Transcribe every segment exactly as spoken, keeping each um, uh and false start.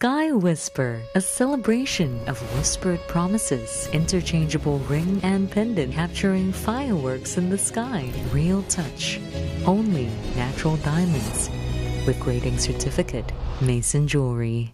Sky Whisper, a celebration of whispered promises, interchangeable ring and pendant capturing fireworks in the sky. Real touch. Only natural diamonds. With grading certificate, Mason Jewelry.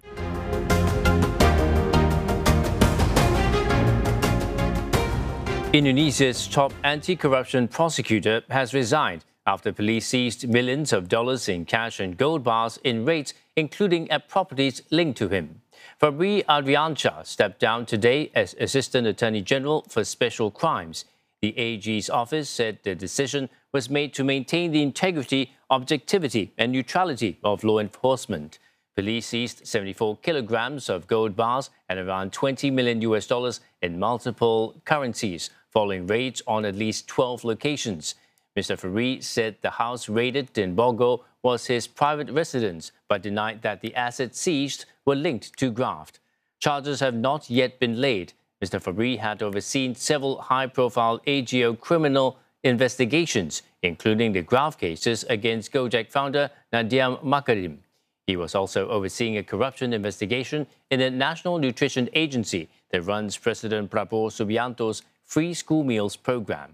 Indonesia's top anti-corruption prosecutor has resigned after police seized millions of dollars in cash and gold bars in raids, including at properties linked to him. Febri Adriansyah stepped down today as Assistant Attorney General for Special Crimes. The A G's office said the decision was made to maintain the integrity, objectivity and neutrality of law enforcement. Police seized seventy-four kilograms of gold bars and around twenty million U S dollars in multiple currencies, following raids on at least twelve locations. Mister Febri said the house raided in Bogor was his private residence, but denied that the assets seized were linked to graft. Charges have not yet been laid. Mister Febri had overseen several high-profile A G O criminal investigations, including the graft cases against Gojek founder Nadiem Makarim. He was also overseeing a corruption investigation in the National Nutrition Agency that runs President Prabowo Subianto's free school meals program.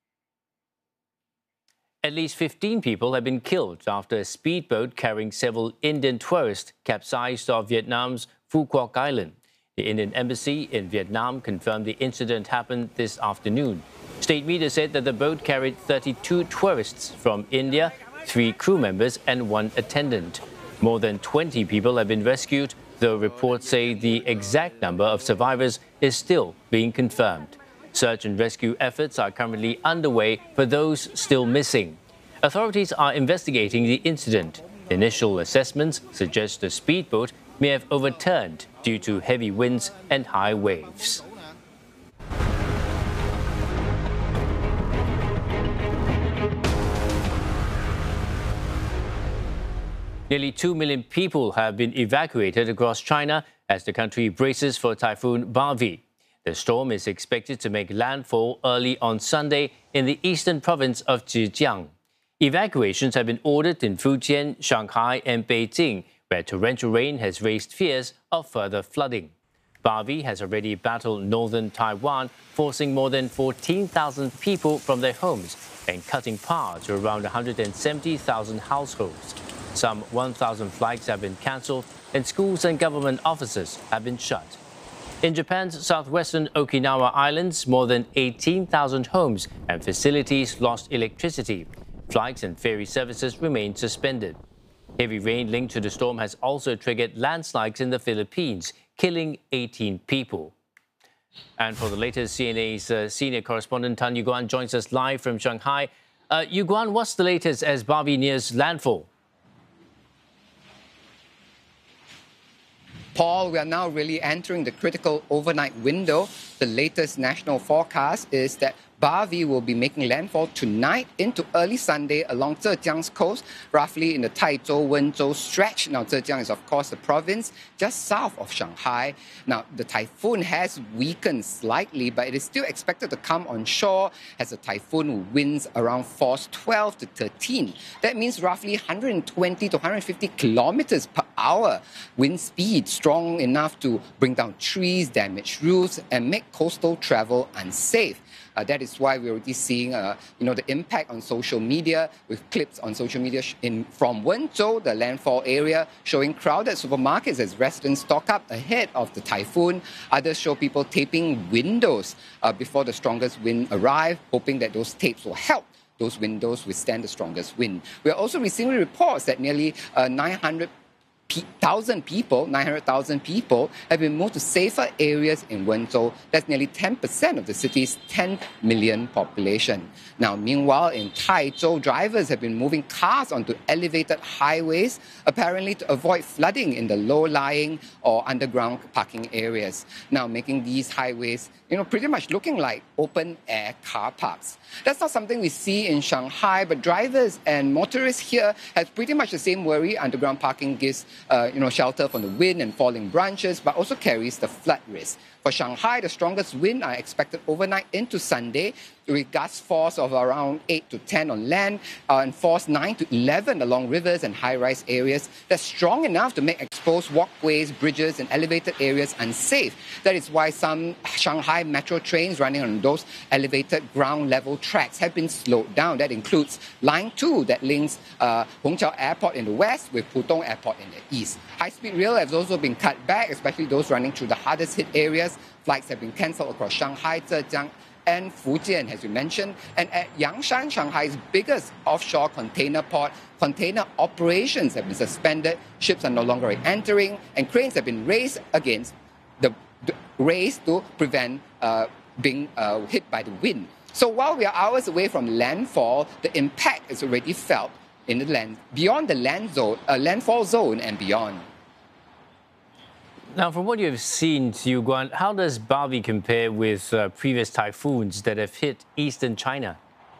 At least fifteen people have been killed after a speedboat carrying several Indian tourists capsized off Vietnam's Phu Quoc Island. The Indian embassy in Vietnam confirmed the incident happened this afternoon. State media said that the boat carried thirty-two tourists from India, three crew members and one attendant. More than twenty people have been rescued, though reports say the exact number of survivors is still being confirmed. Search and rescue efforts are currently underway for those still missing. Authorities are investigating the incident. Initial assessments suggest the speedboat may have overturned due to heavy winds and high waves. Nearly two million people have been evacuated across China as the country braces for Typhoon Barvi. The storm is expected to make landfall early on Sunday in the eastern province of Zhejiang. Evacuations have been ordered in Fujian, Shanghai and Beijing, where torrential rain has raised fears of further flooding. Barvi has already battled northern Taiwan, forcing more than fourteen thousand people from their homes and cutting power to around one hundred seventy thousand households. Some one thousand flights have been cancelled and schools and government offices have been shut. In Japan's southwestern Okinawa Islands, more than eighteen thousand homes and facilities lost electricity. Flights and ferry services remain suspended. Heavy rain linked to the storm has also triggered landslides in the Philippines, killing eighteen people. And for the latest, C N A's uh, senior correspondent Tan Yuguan joins us live from Shanghai. Uh, Yuguan, what's the latest as Barvi nears landfall? Paul, we are now really entering the critical overnight window. The latest national forecast is that Barvi will be making landfall tonight into early Sunday along Zhejiang's coast, roughly in the Taizhou-Wenzhou stretch. Now, Zhejiang is, of course, the province just south of Shanghai. Now, the typhoon has weakened slightly, but it is still expected to come on shore as the typhoon winds around force twelve to thirteen. That means roughly one hundred twenty to one hundred fifty kilometers per hour wind speed, strong enough to bring down trees, damage roofs, and make coastal travel unsafe. Uh, that is why we're already seeing, uh, you know, the impact on social media with clips on social media in from Wenzhou, the landfall area, showing crowded supermarkets as residents stock up ahead of the typhoon. Others show people taping windows uh, before the strongest wind arrive, hoping that those tapes will help those windows withstand the strongest wind. We are also receiving reports that nearly uh, nine hundred thousand people, nine hundred thousand people have been moved to safer areas in Wenzhou. That's nearly ten percent of the city's ten million population. Now, meanwhile, in Taizhou, drivers have been moving cars onto elevated highways, apparently to avoid flooding in the low-lying or underground parking areas. Now, making these highways, you know, pretty much looking like open-air car parks. That's not something we see in Shanghai, but drivers and motorists here have pretty much the same worry. Underground parking gives Uh, you know, shelter from the wind and falling branches, but also carries the flood risk. For Shanghai, the strongest wind are expected overnight into Sunday, with gust force of around eight to ten on land uh, and force nine to eleven along rivers and high-rise areas. That's strong enough to make exposed walkways, bridges, and elevated areas unsafe. That is why some Shanghai metro trains running on those elevated ground-level tracks have been slowed down. That includes Line two that links uh, Hongqiao Airport in the west with Pudong Airport in the east. High-speed rail has also been cut back, especially those running through the hardest-hit areas. Flights have been cancelled across Shanghai, Zhejiang, and Fujian, as you mentioned. And at Yangshan, Shanghai's biggest offshore container port, container operations have been suspended. Ships are no longer entering, and cranes have been raised against the, the raised to prevent uh, being uh, hit by the wind. So while we are hours away from landfall, the impact is already felt in the land beyond the land zone, uh, landfall zone and beyond. Now, from what you've seen, Yu Guan, how does Bavi compare with uh, previous typhoons that have hit eastern China?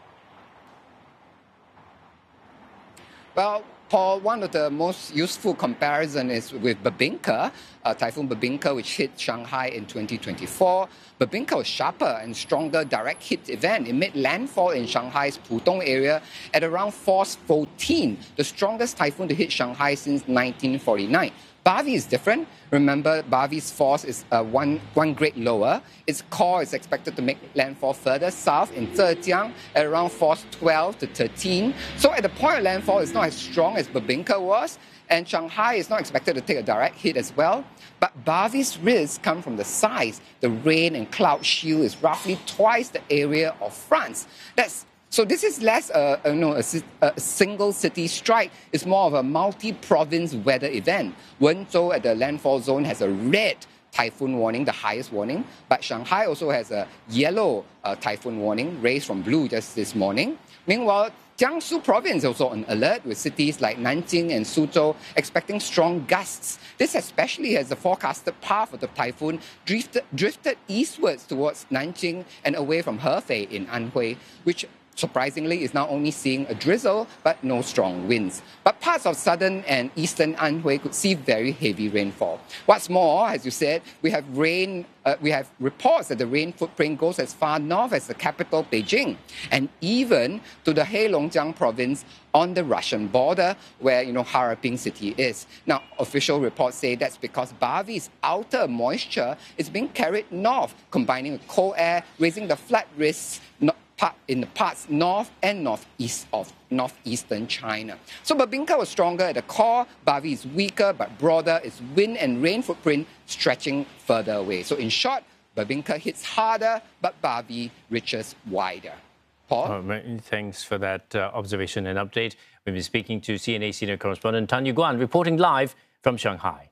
Well, Paul, one of the most useful comparisons is with Babinka, uh, Typhoon Babinka, which hit Shanghai in twenty twenty-four. Babinka was sharper and stronger direct hit event. It made landfall in Shanghai's Pudong area at around force fourteen, the strongest typhoon to hit Shanghai since nineteen forty-nine. Bavi is different. Remember, Bavi's force is uh, one, one grade lower. Its core is expected to make landfall further south in Zhejiang at around force twelve to thirteen. So at the point of landfall, it's not as strong as Babinka was, and Shanghai is not expected to take a direct hit as well. But Bavi's risks come from the size. The rain and cloud shield is roughly twice the area of France. That's So this is less uh, you know, a, a single city strike. It's more of a multi-province weather event. Wenzhou at the landfall zone has a red typhoon warning, the highest warning. But Shanghai also has a yellow uh, typhoon warning, raised from blue just this morning. Meanwhile, Jiangsu province also on alert, with cities like Nanjing and Suzhou expecting strong gusts. This especially as the forecasted path of the typhoon drifted, drifted eastwards towards Nanjing and away from Hefei in Anhui, which surprisingly is now only seeing a drizzle but no strong winds. But parts of southern and eastern Anhui could see very heavy rainfall. What's more, as you said, we have rain. Uh, we have reports that the rain footprint goes as far north as the capital, Beijing, and even to the Heilongjiang province on the Russian border, where you know Harbin city is. Now, official reports say that's because Bavi's outer moisture is being carried north, combining with cold air, raising the flood risks in the parts north and northeast of northeastern China. So Babinka was stronger at the core, Bavi is weaker but broader, its wind and rain footprint stretching further away. So in short, Babinka hits harder, but Bavi reaches wider. Paul? Oh, many thanks for that uh, observation and update. We've been speaking to C N A senior correspondent Tan Yu Guan, reporting live from Shanghai.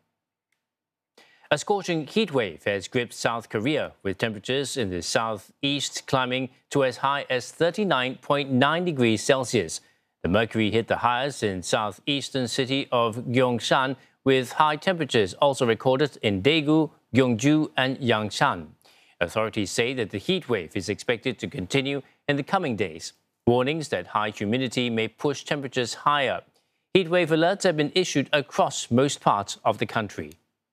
A scorching heat wave has gripped South Korea, with temperatures in the southeast climbing to as high as thirty-nine point nine degrees Celsius. The mercury hit the highest in southeastern city of Gyeongsang, with high temperatures also recorded in Daegu, Gyeongju, and Yangshan. Authorities say that the heat wave is expected to continue in the coming days. Warnings that high humidity may push temperatures higher. Heat wave alerts have been issued across most parts of the country.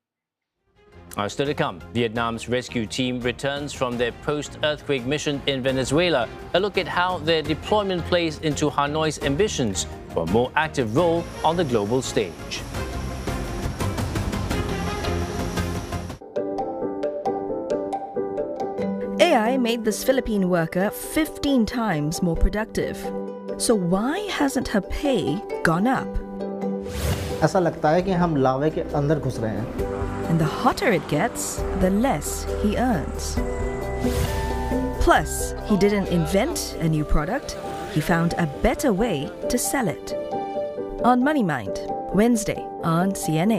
Now, still to come, Vietnam's rescue team returns from their post-earthquake mission in Venezuela. A look at how their deployment plays into Hanoi's ambitions for a more active role on the global stage. A I made this Philippine worker fifteen times more productive. So why hasn't her pay gone up? ऐसा लगता है कि हम लावे के अंदर घुस रहे हैं. And the hotter it gets, the less he earns. Plus, he didn't invent a new product, he found a better way to sell it. On Money Mind, Wednesday on C N A.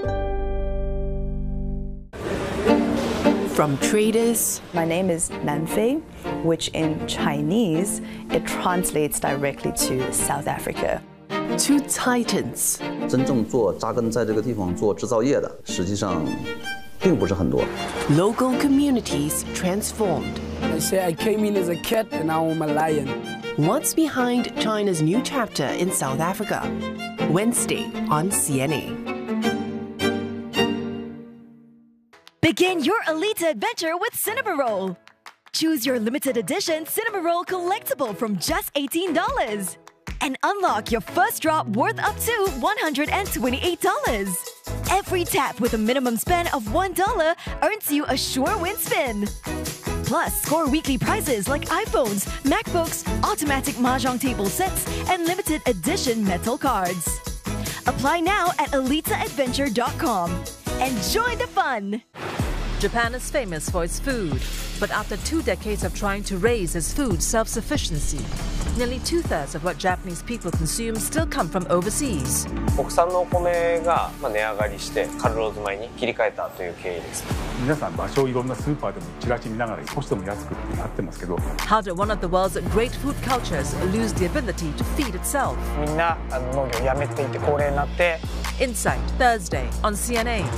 From traders. My name is Nanfei, which in Chinese, it translates directly to South Africa. To titans. 真正做扎根在这个地方做制造业的，实际上并不是很多。 Local communities transformed. I say I came in as a cat and now I'm a lion. What's behind China's new chapter in South Africa? Wednesday on C N A. Begin your Alita adventure with Cinnamoroll. Choose your limited edition Cinnamoroll collectible from just eighteen dollars. And unlock your first drop worth up to one hundred twenty-eight dollars. Every tap with a minimum spend of one dollar earns you a sure win spin. Plus, score weekly prizes like iPhones, MacBooks, automatic mahjong table sets, and limited edition metal cards. Apply now at alita adventure dot com. Enjoy the fun! Japan is famous for its food, but after two decades of trying to raise its food self-sufficiency, nearly two-thirds of what Japanese people consume still come from overseas. 国産のお米が値上がりしてカルローズ米に切り替えたという経緯です。 皆さん場所をいろんなスーパーでもチラシ見ながら少しでも安くってなってますけど。 How did one of the world's great food cultures lose the ability to feed itself? みんなあの農業をやめていて高齢になって。 Insight Thursday on C N A.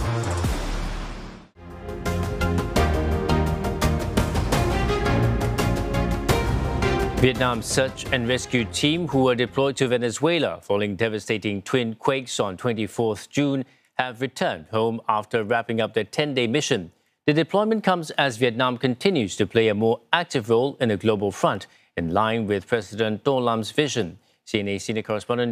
Vietnam's search and rescue team, who were deployed to Venezuela following devastating twin quakes on twenty-fourth June, have returned home after wrapping up their ten-day mission. The deployment comes as Vietnam continues to play a more active role in a global front, in line with President Tô Lâm vision. C N A senior correspondent